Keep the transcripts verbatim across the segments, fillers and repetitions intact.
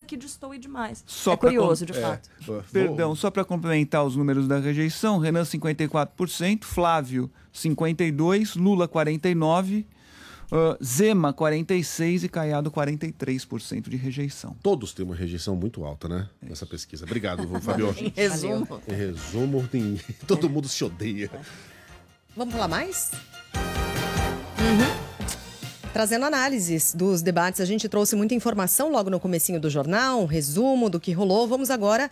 que destoe demais. Só é curioso, com... de é. fato. Perdão, só para complementar os números da rejeição, Renan cinquenta e quatro por cento, Flávio cinquenta e dois por cento, Lula quarenta e nove por cento, uh, Zema quarenta e seis por cento e Caiado quarenta e três por cento de rejeição. Todos têm uma rejeição muito alta, né? Nessa pesquisa. Obrigado, Fabio. Em resumo. Em resumo, tem... todo mundo se odeia. Vamos falar mais? Uhum. Trazendo análises dos debates, a gente trouxe muita informação logo no comecinho do jornal, um resumo do que rolou. Vamos agora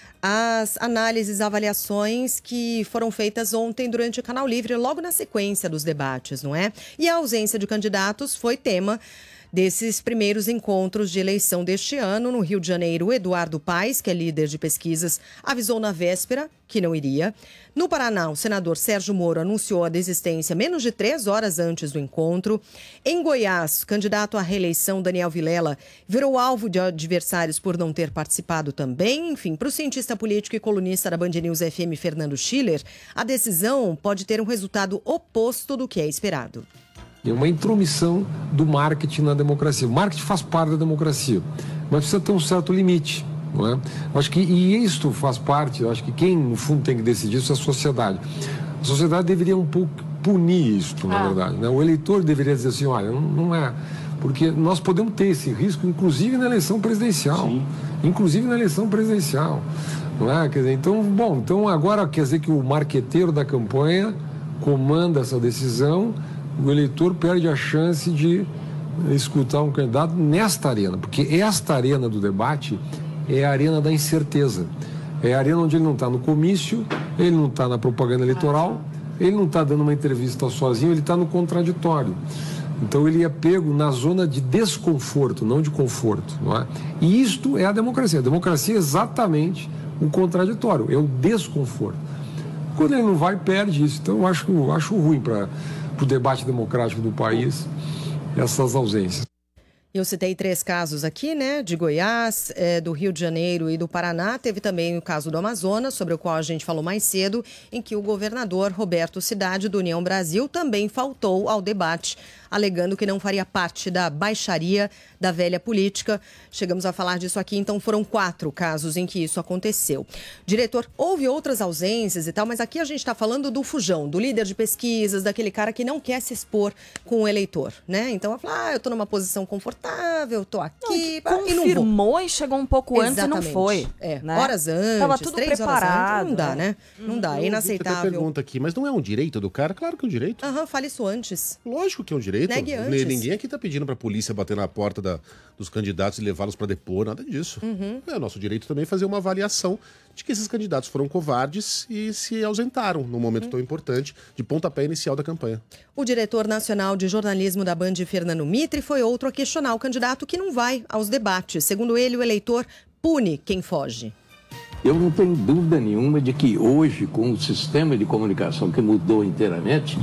às análises, avaliações que foram feitas ontem durante o Canal Livre, logo na sequência dos debates, não é? E a ausência de candidatos foi tema desses primeiros encontros de eleição deste ano. No Rio de Janeiro, Eduardo Paes, que é líder de pesquisas, avisou na véspera que não iria. No Paraná, o senador Sérgio Moro anunciou a desistência menos de três horas antes do encontro. Em Goiás, o candidato à reeleição Daniel Vilela virou alvo de adversários por não ter participado também. Enfim, para o cientista político e colunista da Band News F M, Fernando Schiller, a decisão pode ter um resultado oposto do que é esperado. É uma intromissão do marketing na democracia. O marketing faz parte da democracia, mas precisa ter um certo limite, não é? Eu acho que, e isto faz parte, eu acho que quem, no fundo, tem que decidir isso é a sociedade. A sociedade deveria um pouco punir isto, na ah. verdade, né? O eleitor deveria dizer assim, olha, não, não é... Porque nós podemos ter esse risco, inclusive na eleição presidencial. Sim. Inclusive na eleição presidencial, não é? Quer dizer, então, bom, então agora quer dizer que o marqueteiro da campanha comanda essa decisão. O eleitor perde a chance de escutar um candidato nesta arena, porque esta arena do debate é a arena da incerteza. É a arena onde ele não está no comício, ele não está na propaganda eleitoral, ele não está dando uma entrevista sozinho, ele está no contraditório. Então ele é pego na zona de desconforto, não de conforto, não é? E isto é a democracia. A democracia é exatamente o contraditório, é o desconforto. Quando ele não vai, perde isso. Então eu acho, eu acho ruim para o debate democrático do país, essas ausências. Eu citei três casos aqui, né, de Goiás, é, do Rio de Janeiro e do Paraná. Teve também o caso do Amazonas, sobre o qual a gente falou mais cedo, em que o governador Roberto Cidade, do União Brasil, também faltou ao debate, alegando que não faria parte da baixaria da velha política. Chegamos a falar disso aqui, então foram quatro casos em que isso aconteceu. Diretor, houve outras ausências e tal, mas aqui a gente está falando do fujão, do líder de pesquisas, daquele cara que não quer se expor com o eleitor, né? Então, vai falar, ah, eu estou numa posição confortável, estou aqui, não, e não confirmou vou. E chegou um pouco antes Exatamente. E não foi. É, né? horas antes, Tava tudo três preparado, horas antes, não dá, né? Não dá, é inaceitável. Tem pergunta aqui, mas não é um direito do cara? Claro que é um direito. Aham, fale isso antes. Lógico que é um direito. Negue antes. Ninguém aqui está pedindo para a polícia bater na porta da, dos candidatos e levá-los para depor, nada disso. Uhum. É nosso direito também fazer uma avaliação de que esses candidatos foram covardes e se ausentaram num momento uhum. tão importante de pontapé inicial da campanha. O diretor nacional de jornalismo da Band, Fernando Mitre, foi outro a questionar o candidato que não vai aos debates. Segundo ele, o eleitor pune quem foge. Eu não tenho dúvida nenhuma de que hoje, com o sistema de comunicação que mudou inteiramente,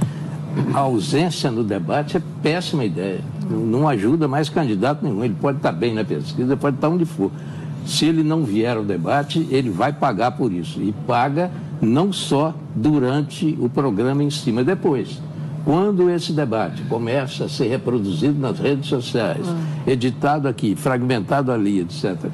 a ausência no debate é péssima ideia. Não ajuda mais candidato nenhum. Ele pode estar bem na pesquisa, pode estar onde for. Se ele não vier ao debate, ele vai pagar por isso. E paga não só durante o programa em si, mas depois. Quando esse debate começa a ser reproduzido nas redes sociais, editado aqui, fragmentado ali, etcétera,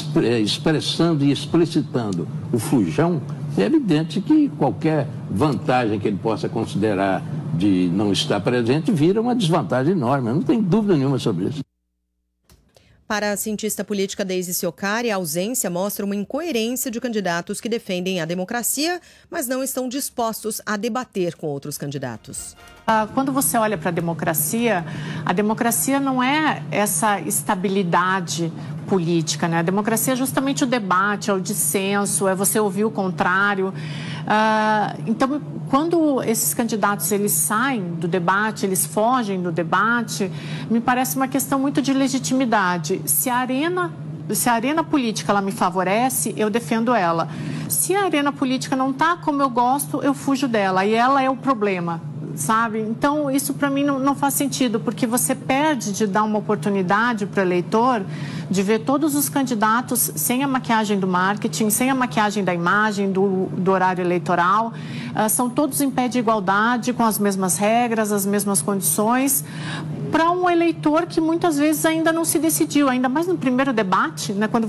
expressando e explicitando o fujão, é evidente que qualquer vantagem que ele possa considerar de não estar presente vira uma desvantagem enorme. Eu não tenho dúvida nenhuma sobre isso. Para a cientista política Deise Ciocari, a ausência mostra uma incoerência de candidatos que defendem a democracia, mas não estão dispostos a debater com outros candidatos. Quando você olha para a democracia, a democracia não é essa estabilidade política, né? A democracia é justamente o debate, é o dissenso, é você ouvir o contrário. Uh, então, quando esses candidatos eles saem do debate, eles fogem do debate, me parece uma questão muito de legitimidade. Se a arena, se a arena política ela me favorece, eu defendo ela. Se a arena política não está como eu gosto, eu fujo dela. E ela é o problema, sabe? Então, isso para mim não, não faz sentido, porque você perde de dar uma oportunidade para o eleitor de ver todos os candidatos sem a maquiagem do marketing, sem a maquiagem da imagem, do, do horário eleitoral. Uh, são todos em pé de igualdade, com as mesmas regras, as mesmas condições, para um eleitor que muitas vezes ainda não se decidiu, ainda mais no primeiro debate, né, quando